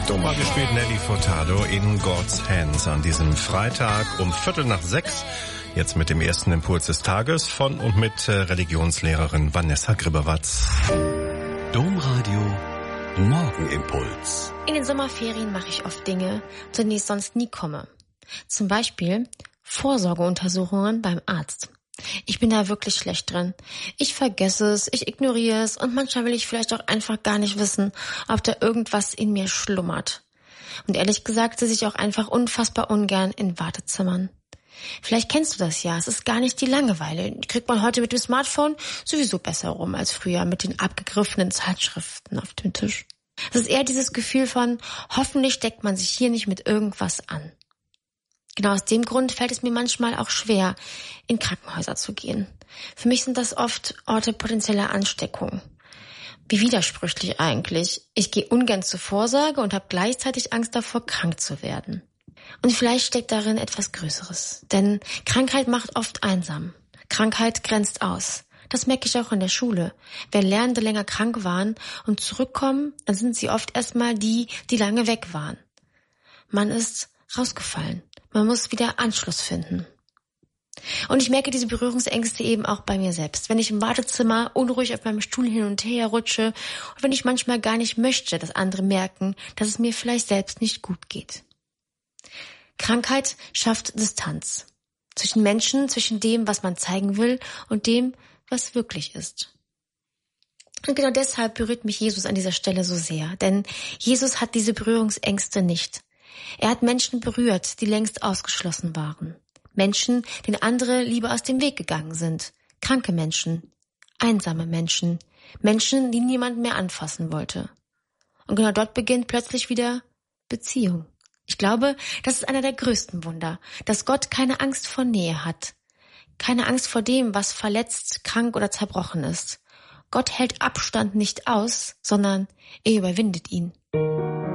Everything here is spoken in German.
Domradio spielt Nelly Furtado in God's Hands an diesem Freitag um 5:45. Jetzt mit dem ersten Impuls des Tages von und mit Religionslehrerin Vanessa Gribowatz. Domradio Morgenimpuls. In den Sommerferien mache ich oft Dinge, zu denen ich sonst nie komme. Zum Beispiel Vorsorgeuntersuchungen beim Arzt. Ich bin da wirklich schlecht drin. Ich vergesse es, ich ignoriere es und manchmal will ich vielleicht auch einfach gar nicht wissen, ob da irgendwas in mir schlummert. Und ehrlich gesagt sitze ich auch einfach unfassbar ungern in Wartezimmern. Vielleicht kennst du das ja, es ist gar nicht die Langeweile. Die kriegt man heute mit dem Smartphone sowieso besser rum als früher mit den abgegriffenen Zeitschriften auf dem Tisch. Es ist eher dieses Gefühl von, hoffentlich steckt man sich hier nicht mit irgendwas an. Genau aus dem Grund fällt es mir manchmal auch schwer, in Krankenhäuser zu gehen. Für mich sind das oft Orte potenzieller Ansteckung. Wie widersprüchlich eigentlich. Ich gehe ungern zur Vorsorge und habe gleichzeitig Angst davor, krank zu werden. Und vielleicht steckt darin etwas Größeres. Denn Krankheit macht oft einsam. Krankheit grenzt aus. Das merke ich auch in der Schule. Wenn Lernende länger krank waren und zurückkommen, dann sind sie oft erstmal die lange weg waren. Man ist rausgefallen. Man muss wieder Anschluss finden. Und ich merke diese Berührungsängste eben auch bei mir selbst. Wenn ich im Wartezimmer unruhig auf meinem Stuhl hin und her rutsche und wenn ich manchmal gar nicht möchte, dass andere merken, dass es mir vielleicht selbst nicht gut geht. Krankheit schafft Distanz zwischen Menschen, zwischen dem, was man zeigen will und dem, was wirklich ist. Und genau deshalb berührt mich Jesus an dieser Stelle so sehr, denn Jesus hat diese Berührungsängste nicht. Er hat Menschen berührt, die längst ausgeschlossen waren. Menschen, denen andere lieber aus dem Weg gegangen sind. Kranke Menschen, einsame Menschen, Menschen, die niemand mehr anfassen wollte. Und genau dort beginnt plötzlich wieder Beziehung. Ich glaube, das ist einer der größten Wunder, dass Gott keine Angst vor Nähe hat. Keine Angst vor dem, was verletzt, krank oder zerbrochen ist. Gott hält Abstand nicht aus, sondern er überwindet ihn.